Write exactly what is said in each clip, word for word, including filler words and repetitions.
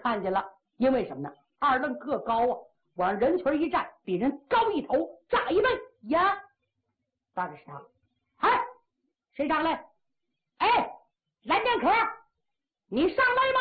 看见了，因为什么呢？二愣个高啊，往人群一站，比人高一头，炸一倍呀！大概是他，哎，谁上来？哎，蓝剑可，你上来吗？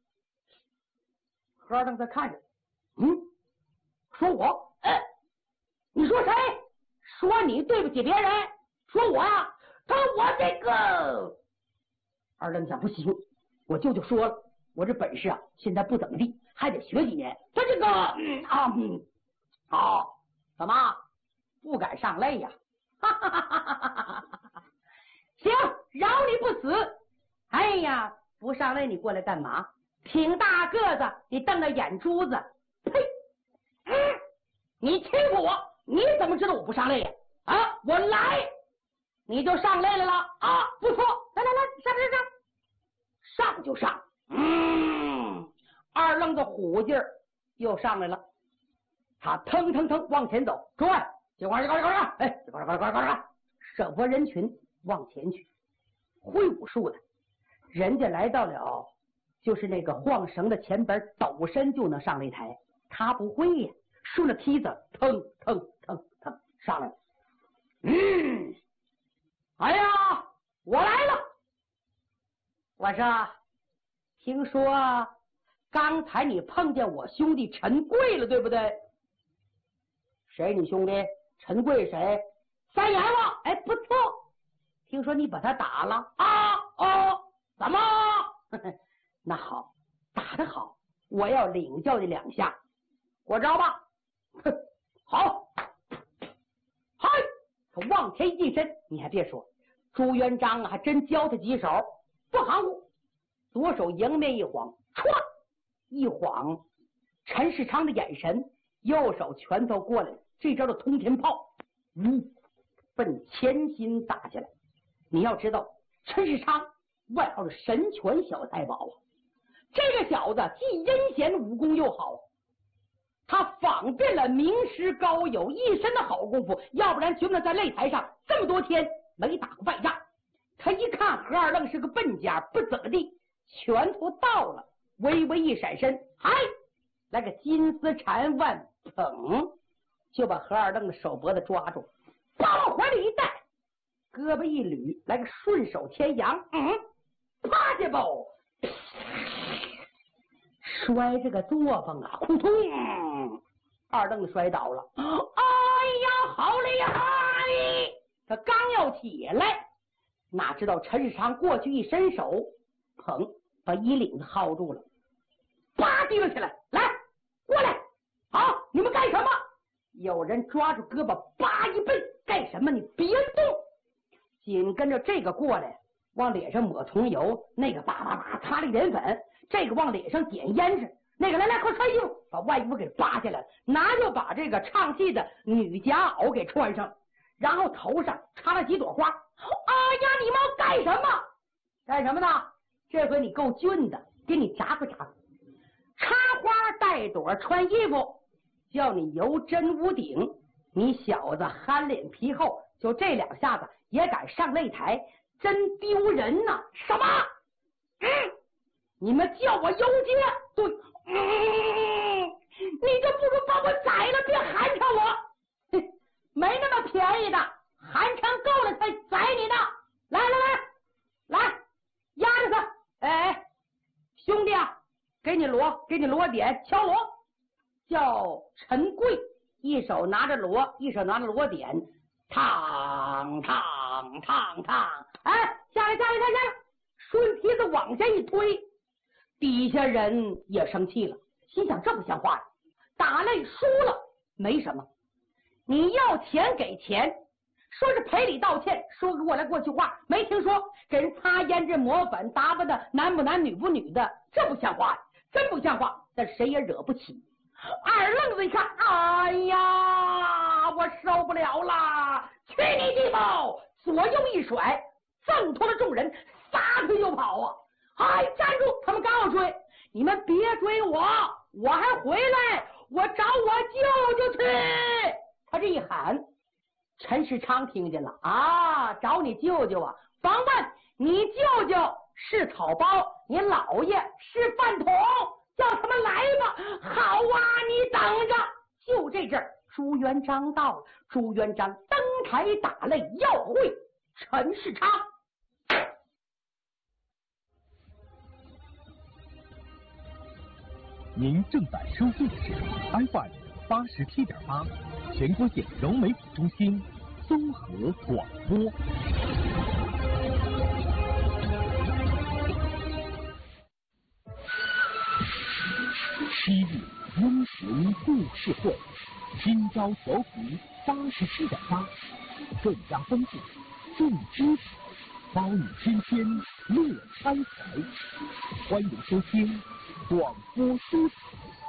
何二愣在看着，嗯，说我，哎，你说谁？说你对不起别人，说我呀、啊，他说我这个。二愣想不行，我舅舅说了，我这本事啊，现在不怎么地，还得学几年。他这个，嗯啊，嗯，哦，怎么不敢上擂呀？哈哈哈哈哈哈！行，饶你不死。哎呀，不上擂你过来干嘛？挺大个子，你瞪着眼珠子，呸！嗯，你欺负我，你怎么知道我不上擂呀？啊，我来，你就上擂来了啊！不错，来来来，上上上。上就上，嗯，二愣子虎劲儿又上来了，他腾腾腾往前走，诸位，这块儿这块儿这块儿，哎，这块儿这块儿这块儿这块儿，手拨人群往前去，会武术的，人家来到了，就是那个晃绳的前边，抖身就能上擂台，他不会呀，顺着梯子腾腾腾腾上来了，嗯，哎呀，我来了。我说，听说刚才你碰见我兄弟陈贵了，对不对？谁你兄弟？陈贵谁？三阎王。哎，不错。听说你把他打了啊？哦，怎么？那好，打得好，我要领教你两下，过招吧。哼，好，嗨，他往前一伸，你还别说，朱元璋还真教他几手。不含糊，左手迎面一晃，歘一晃，陈世昌的眼神，右手拳头过来，这招的通天炮，嗯，奔前心打下来。你要知道，陈世昌外号是神拳小太保啊，这个小子既阴险武功又好，他仿遍了名师高友一身的好功夫，要不然绝不能在擂台上这么多天没打过败仗。他一看何二愣是个笨家，不怎么地，拳头到了，微微一闪身，嗨，来个金丝缠万捧，就把何二愣的手脖子抓住，把往怀里一带，胳膊一捋，来个顺手牵羊，嗯，啪下包，摔这个作风啊，扑通，二愣子摔倒了，哎呀，好厉害！他刚要起来。哪知道陈世昌过去一伸手，捧把衣领子薅住了，叭提了起来，来过来，好，你们干什么？有人抓住胳膊，叭一背，干什么？你别动。紧跟着这个过来，往脸上抹葱油，那个叭叭叭擦了一点粉，这个往脸上点胭脂，那个来来快穿衣服，把外衣服给扒下来，拿就把这个唱戏的女夹袄给穿上，然后头上插了几朵花。哎呀，你们要干什么？干什么呢？这回你够俊的，给你扎个扎个，插花带朵穿衣服，叫你游真屋顶。你小子憨脸皮厚，就这两下子也敢上擂台，真丢人呐！什么？嗯，你们叫我游街？对，嗯，你就不如把我宰了，别寒碜我。没那么便宜的。寒碜够了才宰你呢！来来来来，压着他！哎，兄弟啊，给你锣，给你锣点，敲锣。叫陈贵，一手拿着锣，一手拿着锣点，嘡嘡嘡嘡，哎，下来下来下来下来，顺梯子往下一推，底下人也生气了，心想这不像话呀！打擂输了没什么，你要钱给钱。说是赔礼道歉，说个过来过去话，没听说给人擦胭脂抹粉，打扮的男不男女不女的，这不像话，真不像话，但谁也惹不起。二愣子一看，哎呀，我受不了了，去你地包！左右一甩，挣脱了众人，撒腿就跑啊！哎，站住！他们刚要追，你们别追我，我还回来，我找我舅舅去。他这一喊。陈世昌听见了啊，找你舅舅啊！甭问，你舅舅是草包，你姥爷是饭桶，叫他们这阵儿，朱元璋到了，朱元璋登台打擂，要会陈世昌。 您正在收听的是 F M 八十七点八，全国性融媒体中心综合广播。昔日英雄故事会，今朝调频八十七点八，更加丰富，更精彩，包你天天乐开怀。欢迎收听广播书台。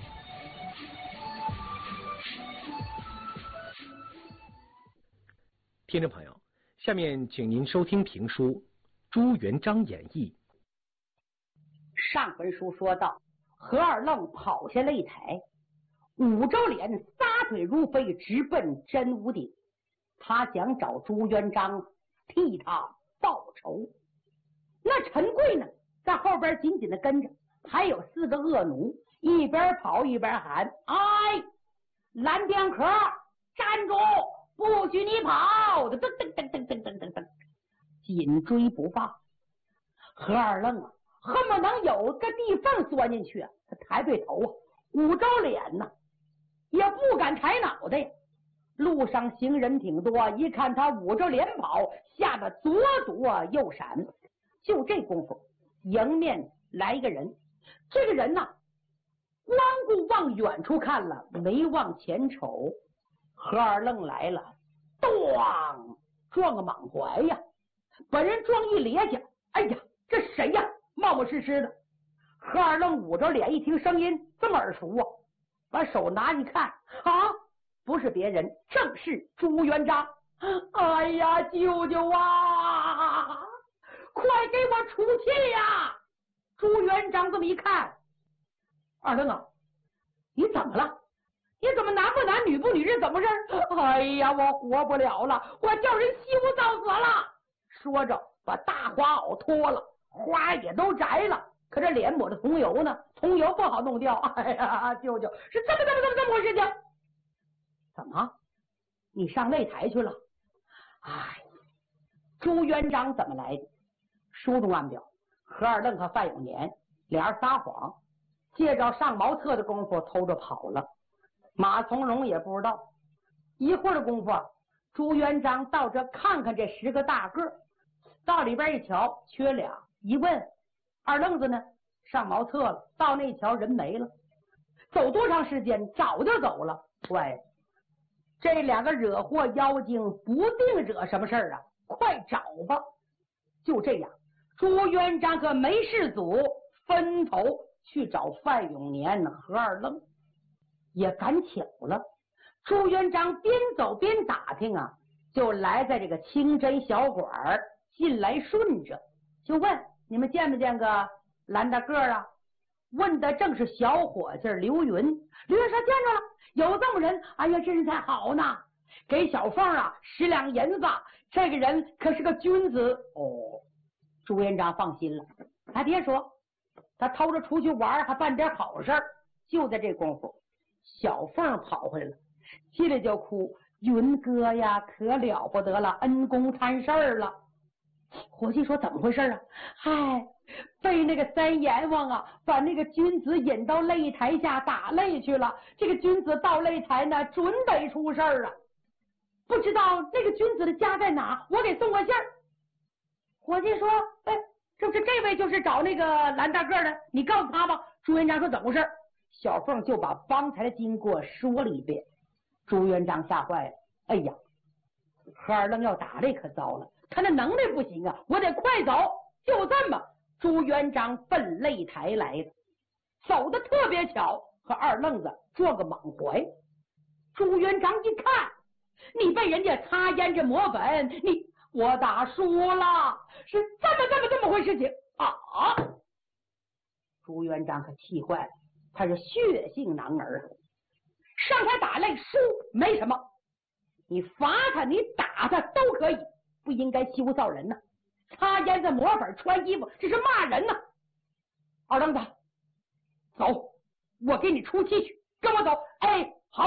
听众朋友，下面请您收听评书《朱元璋演义》。 上回书说到，何二愣跑下擂台，五周脸撒腿如飞，直奔真武鼎。他想找朱元璋替他报仇。那陈贵呢，在后边紧紧的跟着，还有四个恶奴，一边跑一边喊：“哎，蓝边壳，站住！不许你跑！”噔噔噔噔噔噔噔噔，紧追不放。何二愣啊，恨不能有个地缝钻进去啊！他抬对头啊，五周脸呐，也不敢抬脑袋呀。路上行人挺多，一看他捂着脸跑，吓得左躲右闪。就这功夫，迎面来一个人，这个人呐，光顾往远处看了，没往前瞅。何二愣来了，咣，撞个满怀呀！把人撞一趔趄，哎呀，这谁呀？冒冒失失的。何二愣捂着脸，一听声音这么耳熟啊，把手拿一看，啊，不是别人，正是朱元璋。哎呀，舅舅啊，快给我出气呀！朱元璋这么一看，二愣啊，你怎么了？你怎么男不男女不女，是怎么事？哎呀，我活不了了，我叫人洗不到死了。说着把大花袄脱了，花也都摘了，可这脸抹着桐油呢，桐油不好弄掉。哎呀，舅舅，是这么这么这么这么回事情？怎么你上擂台去了？哎，朱元璋怎么来的？书中暗表，何二愣和范永年俩人撒谎，借着上茅厕的功夫偷着跑了。马从容也不知道。一会儿的功夫，朱元璋到这看看这十个大个，到里边一瞧，缺俩，一问二愣子呢？上茅厕了。到那瞧人没了，走多长时间？早就走了。喂，这两个惹祸妖精不定惹什么事儿啊！快找吧！就这样，朱元璋和梅世祖分头去找范永年、何二愣。也赶巧了，朱元璋边走边打听啊，就来在这个清真小馆进来，顺着就问：你们见没见个蓝大个啊？问的正是小伙计刘云。刘云说：见着了，有这么人。哎呀，这人才好呢，给小凤啊十两银子，这个人可是个君子。哦，朱元璋放心了，他爹说他偷着出去玩，还办点好事。就在这功夫，小凤跑回来了，进来就哭：云哥呀，可了不得了，恩公摊事儿了。伙计说：怎么回事啊？嗨，被那个三阎王啊，把那个君子引到擂台下打擂去了。这个君子到擂台呢，准得出事儿啊！不知道那个君子的家在哪，我给送个信儿。伙计说：哎，这这这位就是找那个蓝大个的，你告诉他吧。朱元璋说：怎么回事？小凤就把方才的经过说了一遍。朱元璋吓坏了，哎呀，何二愣要打擂可糟了，他那能耐不行啊，我得快走。就这么，朱元璋奔擂台来的，走的特别巧，和二愣子撞个满怀。朱元璋一看，你被人家擦胭脂抹粉，你我打输了，是这么这么这么回事情啊！朱元璋可气坏了，他是血性男儿，上台打擂输没什么，你罚他你打他都可以，不应该羞臊人呢。擦胭脂抹粉穿衣服，这是骂人呢。二愣子，走，我给你出气去，跟我走。哎，好，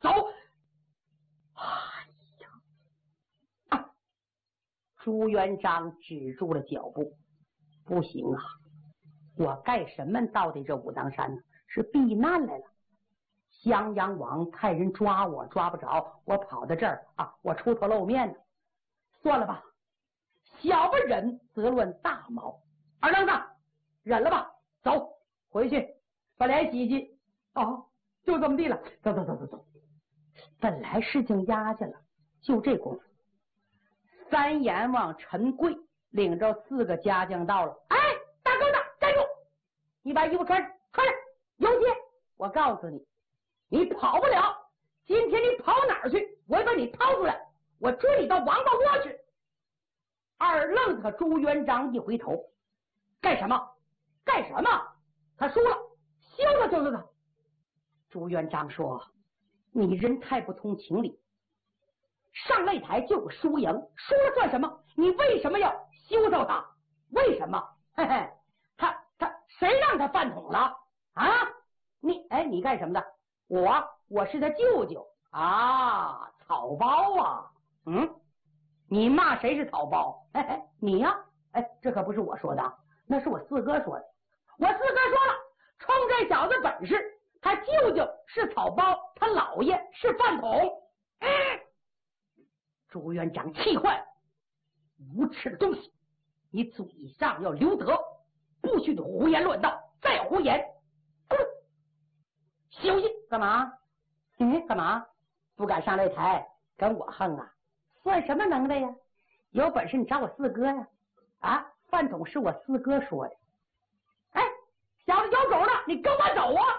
走。哎呀！啊！朱元璋止住了脚步，不行啊！我干什么到的这武当山呢？是避难来了。襄阳王派人抓我，抓不着，我跑到这儿啊，我出头露面呢。算了吧，小不忍则乱大毛。二愣子，忍了吧，走回去把脸洗洗。哦，就这么地了。走走走走走。本来事情压下了，就这功夫，三阎王陈贵领着四个家将到了。哎，大哥子，站住！你把衣服穿上，穿上，有些我告诉你，你跑不了。今天你跑哪儿去？我把你掏出来，我追你到王八窝去。二愣子和朱元璋一回头，干什么？干什么？他输了，休了就是他。朱元璋说：“你人太不通情理，上擂台就有输赢，输了算什么？你为什么要休掉他？为什么？嘿嘿，他他谁让他饭桶了啊？你哎，你干什么的？我我是他舅舅啊，草包啊，嗯，你骂谁是草包？嘿嘿，你呀、啊，哎，这可不是我说的，那是我四哥说的。我四哥说了，冲这小子本事，他舅舅是草包，他姥爷是饭桶。嗯，朱元璋气坏，无耻的东西，你嘴上要留德，不许你胡言乱道，再胡言，滚！休息干嘛？嗯，干嘛？不敢上擂台跟我横啊？算什么能耐呀？有本事你找我四哥呀！啊，饭桶是我四哥说的。哎，小子有种了，你跟我走啊！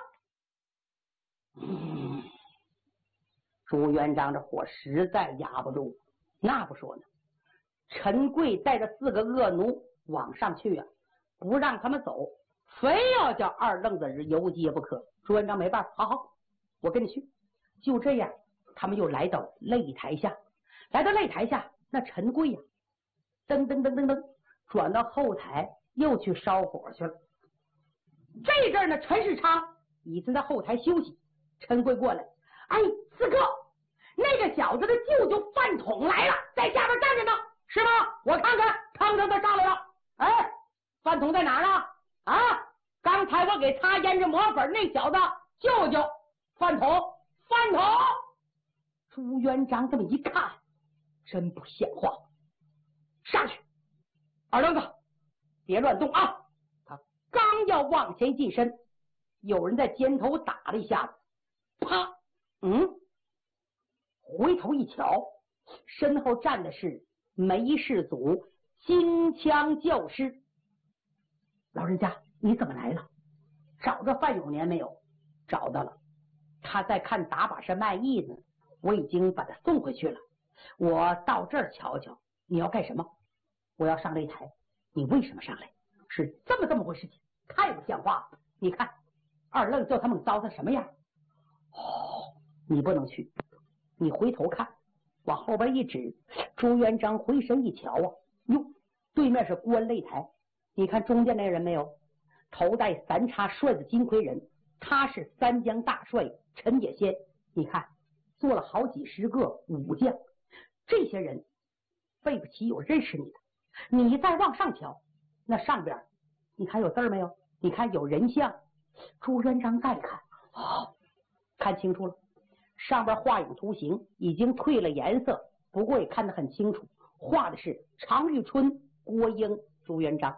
嗯，朱元璋这火实在压不住，那不说呢。陈贵带着四个恶奴往上去啊，不让他们走，非要叫二愣子游街不可。朱元璋没办法，好好，我跟你去。就这样，他们又来到擂台下，来到擂台下，那陈贵呀、啊，噔噔噔噔噔，转到后台又去烧火去了。这阵呢，陈世昌已经在后台休息。陈贵过来，哎，四哥，那个小子的舅舅饭桶来了，在下边站着呢，是吗？我看看，看看他上来了。哎，饭桶在哪儿呢？啊，刚才我给他腌制磨粉那小子舅舅饭桶，饭桶。朱元璋这么一看，真不像话，上去，二愣子，别乱动啊！他刚要往前近身，有人在肩头打了一下子。啪！嗯，回头一瞧，身后站的是梅世祖金枪教师。老人家，你怎么来了？找着范永年没有？找到了，他在看打把式卖艺呢，我已经把他送回去了。我到这儿瞧瞧，你要干什么？我要上擂台。你为什么上来？是这么这么回事情，太不像话了。你看，二愣叫他们糟蹋什么样？哦，你不能去，你回头看，往后边一指。朱元璋回身一瞧啊，哟，对面是观擂台，你看中间那人没有？头戴三叉帅的金盔人，他是三江大帅陈野先。你看，做了好几十个武将，这些人费不起有认识你的。你再往上瞧，那上边你看有字没有？你看有人像。朱元璋再看，哦，看清楚了，上边画影图形已经褪了颜色，不过也看得很清楚，画的是常遇春、郭英、朱元璋。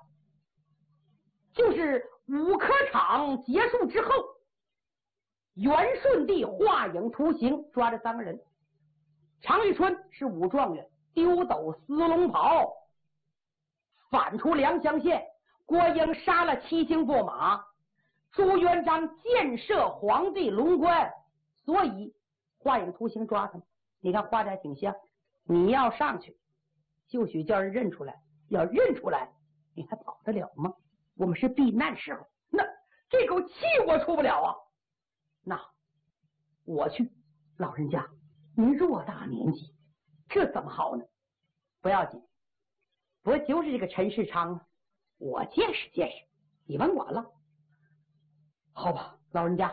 就是武科场结束之后，元顺帝画影图形抓着三个人，常遇春是武状元，丢斗司龙袍，反出良乡县。郭英杀了七星驸马，朱元璋建设皇帝龙冠，所以画影图形抓他们。你看画的还挺像，你要上去就许叫人认出来，要认出来你还跑得了吗？我们是避难时候，那这口气我出不了啊。那我去，老人家您偌大年纪，这怎么好呢？不要紧，不就是这个陈世昌，我见识见识，你甭管了。好吧，老人家